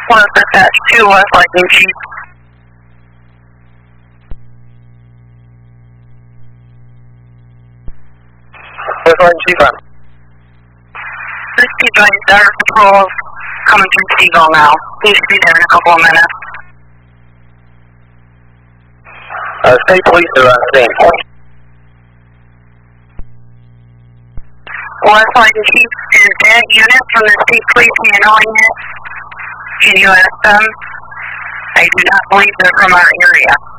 Was attached to West Lightning Chief. West Lightning Chief on. This P Joint Dart Patrol coming through Seagull now. We should be there in a couple of minutes. State police are on scene. West Lightning Chief, is that unit from the state police handling it? Can you ask them? I do not believe they're from our area.